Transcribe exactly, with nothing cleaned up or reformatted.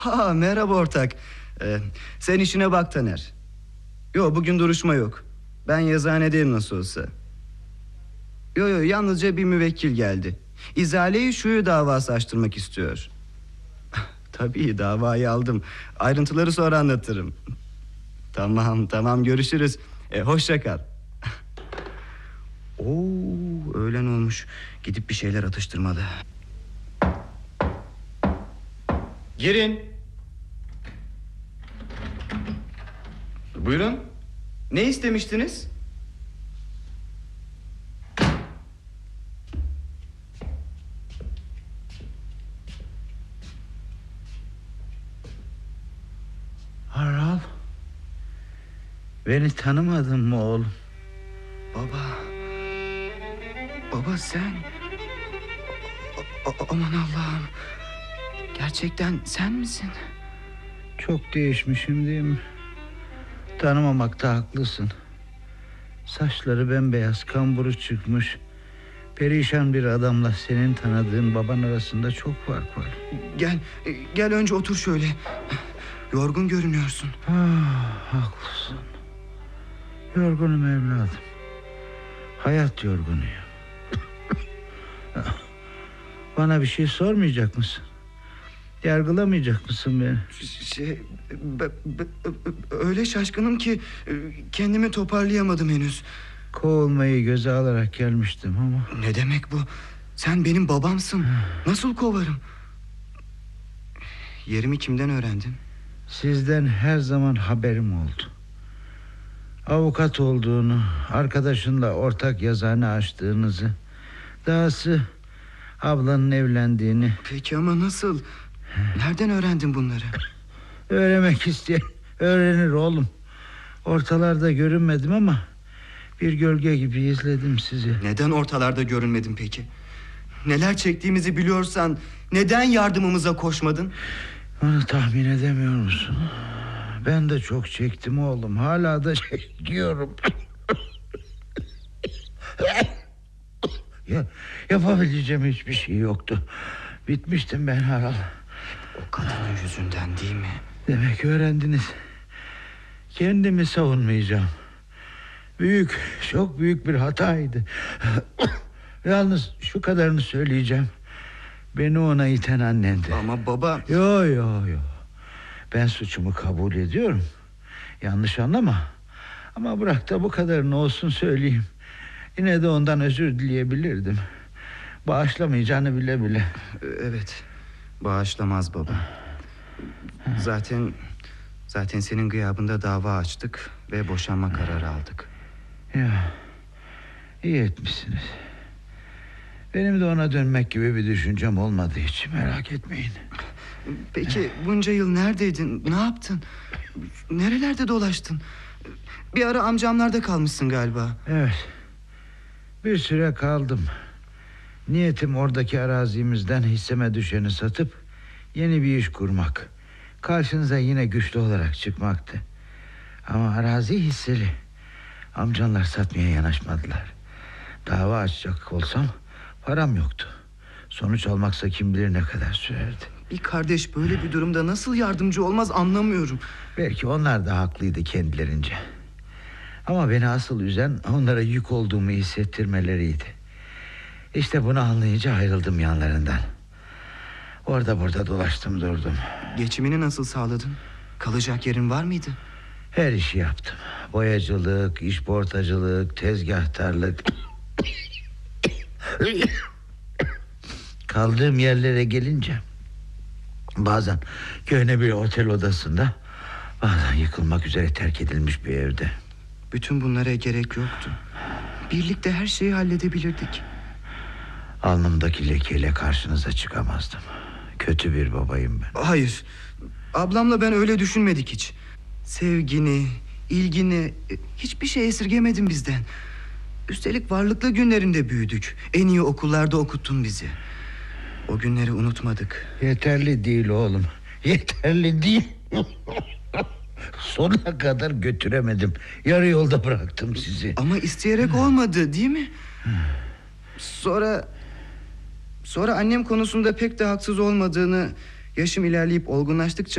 Ha, merhaba ortak. Ee, sen işine bak Taner. Yo, bugün duruşma yok. Ben yazıhanedeyim nasıl olsa. Yo yo, yalnızca bir müvekkil geldi. İzale-i Şuyu davası açtırmak istiyor. Tabii, davayı aldım. Ayrıntıları sonra anlatırım. Tamam tamam, görüşürüz. E, hoşça kal. Oo, öğlen olmuş. Gidip bir şeyler atıştırmalı. Girin. Buyurun. Ne istemiştiniz? Harald, beni tanımadın mı oğlum? Baba. Baba sen. A- a- aman Allah'ım. Gerçekten sen misin? Çok değişmişim değil mi? Tanımamakta haklısın. Saçları bembeyaz, kamburu çıkmış, perişan bir adamla senin tanıdığın baban arasında çok fark var. Gel, gel önce otur şöyle. Yorgun görünüyorsun. Ah, haklısın. Yorgunum evladım. Hayat yorgunuyum. Bana bir şey sormayacak mısın? Yargılamayacak mısın beni? Şey, be, be, öyle şaşkınım ki kendimi toparlayamadım henüz. Kovulmayı göze alarak gelmiştim ama... Ne demek bu? Sen benim babamsın. Nasıl kovarım? Yerimi kimden öğrendin? Sizden her zaman haberim oldu. Avukat olduğunu, arkadaşınla ortak yazıhane açtığınızı, dahası ablanın evlendiğini... Peki ama nasıl? Nereden öğrendin bunları? Öğrenmek isteyen öğrenir oğlum. Ortalarda görünmedim ama bir gölge gibi izledim sizi. Neden ortalarda görünmedin peki? Neler çektiğimizi biliyorsan neden yardımımıza koşmadın? Onu tahmin edemiyor musun? Ben de çok çektim oğlum. Hala da çekiyorum. Ya, yapabileceğim hiçbir şey yoktu. Bitmiştim ben Harald. O kadının yüzünden değil mi? Demek öğrendiniz. Kendimi savunmayacağım. Büyük, çok büyük bir hataydı. Yalnız şu kadarını söyleyeceğim. Beni ona iten annendi. Ama baba... Yo yo yo. Ben suçumu kabul ediyorum. Yanlış anlama. Ama bırak da bu kadarını olsun söyleyeyim. Yine de ondan özür dileyebilirdim. Bağışlamayacağını bile bile. Evet, bağışlamaz baba. Zaten Zaten senin gıyabında dava açtık ve boşanma kararı aldık. Ya, iyi etmişsiniz. Benim de ona dönmek gibi bir düşüncem olmadı hiç, merak etmeyin. Peki bunca yıl neredeydin? Ne yaptın? Nerelerde dolaştın? Bir ara amcamlarda kalmışsın galiba. Evet, bir süre kaldım. Niyetim oradaki arazimizden hisseme düşeni satıp yeni bir iş kurmak. Karşınıza yine güçlü olarak çıkmaktı. Ama arazi hisseli. Amcanlar satmaya yanaşmadılar. Dava açacak olsam param yoktu. Sonuç almaksa kim bilir ne kadar sürerdi. Bir kardeş böyle bir durumda nasıl yardımcı olmaz anlamıyorum. Belki onlar da haklıydı kendilerince. Ama beni asıl üzen onlara yük olduğumu hissettirmeleriydi. İşte bunu anlayınca ayrıldım yanlarından. Orada burada dolaştım durdum. Geçimini nasıl sağladın? Kalacak yerin var mıydı? Her işi yaptım. Boyacılık, işportacılık, tezgahtarlık. Kaldığım yerlere gelince bazen köhne bir otel odasında, bazen yıkılmak üzere terk edilmiş bir evde. Bütün bunlara gerek yoktu. Birlikte her şeyi halledebilirdik. Alnımdaki lekeyle karşınıza çıkamazdım. Kötü bir babayım ben. Hayır, ablamla ben öyle düşünmedik hiç. Sevgini, ilgini, hiçbir şey esirgemedin bizden. Üstelik varlıklı günlerinde büyüdük. En iyi okullarda okuttun bizi. O günleri unutmadık. Yeterli değil oğlum. Yeterli değil. Sonuna kadar götüremedim. Yarı yolda bıraktım sizi. Ama isteyerek olmadı değil mi? Sonra... Sonra annem konusunda pek de haksız olmadığını, yaşım ilerleyip olgunlaştıkça